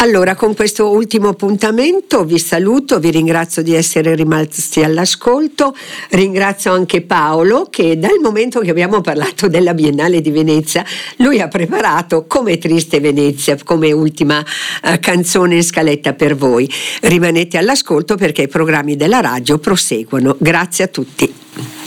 Allora, con questo ultimo appuntamento vi saluto, vi ringrazio di essere rimasti all'ascolto, ringrazio anche Paolo che dal momento che abbiamo parlato della Biennale di Venezia, lui ha preparato Come triste Venezia come ultima canzone in scaletta per voi. Rimanete all'ascolto perché i programmi della radio proseguono. Grazie a tutti.